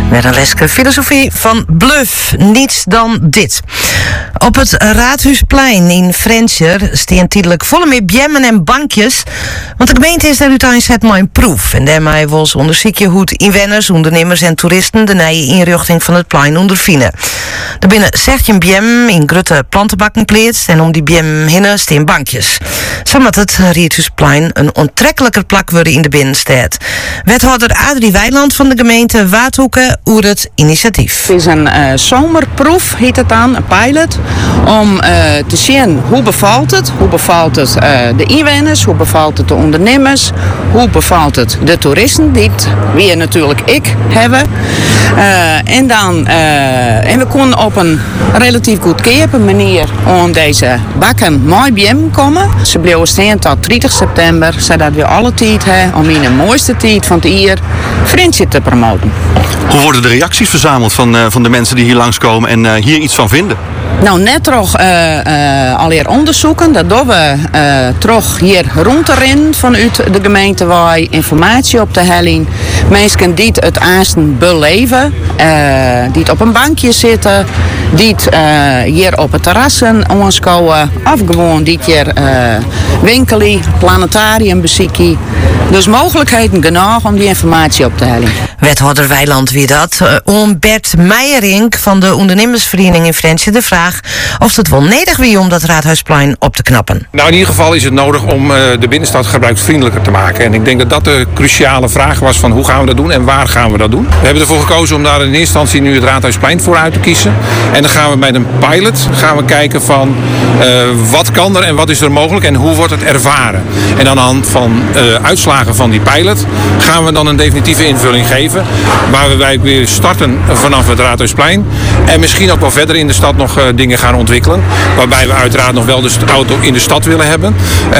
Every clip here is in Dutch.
Met een lesje filosofie van Bluff. Niets dan dit. Op het Raadhuisplein in Frenscher staan tijdelijk volle meer bjemmen en bankjes. Want de gemeente is daar uiteindelijk zet maar een proef. En daarmee wil ze onderzoeken hoe het inwoners, ondernemers en toeristen de nieuwe inrichting van het plein ondervinden. Er binnen 16 bjem in grote plantenbakken plaatst en om die bjem heen staan bankjes. Zodat het Raadhuisplein een onttrekkelijker plak worden in de binnenstad. Wethouder Adrie Weiland van de gemeente Waardhoeken over het initiatief. Het is een zomerproef, heet het dan, een pilot, om te zien hoe bevalt het. Hoe bevalt het de inwoners, hoe bevalt het de ondernemers, hoe bevalt het de toeristen, die het weer natuurlijk ik hebben. En we konden op een relatief goedkope manier aan deze bakken mooi biem komen. Ze bleven staan tot 30 september, zodat we alle tijd hebben om in de mooiste tijd van het jaar Friendship te promoten. Hoe worden de reacties verzameld van de mensen die hier langskomen en hier iets van vinden? Nou, net toch alweer onderzoeken. Dat doen we toch hier rond erin vanuit de gemeente waar informatie op de helling. Mensen die het aansten beleven, die het op een bankje zitten, die het hier op het terrassen aanschouwen, of gewoon die hier winkelen, planetarium bezoeken. Dus mogelijkheden genoeg om die informatie op te halen. Wethouder Weiland wie dat. Om Bert Meijerink van de ondernemersvereniging in Frenscher de vraag of het wel nodig wie om dat Raadhuisplein op te knappen. Nou, in ieder geval is het nodig om de binnenstad gebruiksvriendelijker te maken. En ik denk dat dat de cruciale vraag was van hoe gaan we dat doen en waar gaan we dat doen. We hebben ervoor gekozen om daar in eerste instantie nu het Raadhuisplein voor uit te kiezen. En dan gaan we met een pilot kijken van wat kan er en wat is er mogelijk en hoe wordt het ervaren. En aan de hand van uitslagen van die pilot gaan we dan een definitieve invulling geven. Waar wij weer starten vanaf het Raadhuisplein. En misschien ook wel verder in de stad nog dingen gaan ontwikkelen. Waarbij we uiteraard nog wel de auto in de stad willen hebben.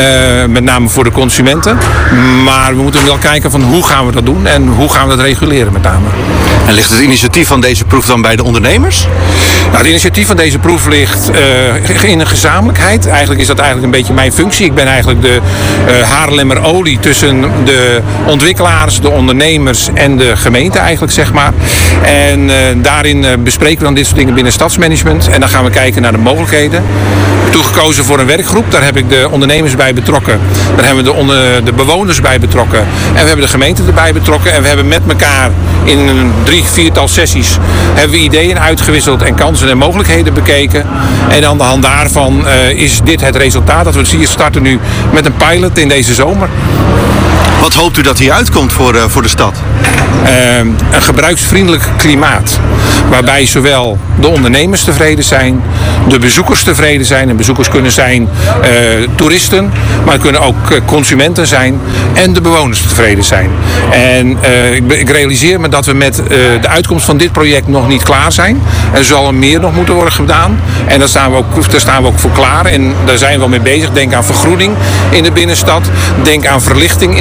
Met name voor de consumenten. Maar we moeten wel kijken van hoe gaan we dat doen en hoe gaan we dat reguleren met name. En ligt het initiatief van deze proef dan bij de ondernemers? Nou, het initiatief van deze proef ligt in een gezamenlijkheid. Eigenlijk is dat eigenlijk een beetje mijn functie. Ik ben eigenlijk de Haarlemmer olie tussen de ontwikkelaars, de ondernemers en de gemeente eigenlijk, zeg maar. En daarin bespreken we dan dit soort dingen binnen stadsmanagement. En dan gaan we kijken naar de mogelijkheden. Toegekozen voor een werkgroep. Daar heb ik de ondernemers bij betrokken. Daar hebben we de bewoners bij betrokken. En we hebben de gemeente erbij betrokken. En we hebben met elkaar in een 3-4-tal sessies hebben we ideeën uitgewisseld en kansen en mogelijkheden bekeken. En aan de hand daarvan is dit het resultaat. Dat we hier starten nu met een pilot in deze zomer. Wat hoopt u dat hier uitkomt voor de stad? Een gebruiksvriendelijk klimaat. Waarbij zowel de ondernemers tevreden zijn, de bezoekers tevreden zijn. En bezoekers kunnen zijn toeristen, maar het kunnen ook consumenten zijn. En de bewoners tevreden zijn. En ik realiseer me dat we met de uitkomst van dit project nog niet klaar zijn. Er zal meer nog moeten worden gedaan. En daar staan we ook voor klaar. En daar zijn we al mee bezig. Denk aan vergroening in de binnenstad. Denk aan verlichting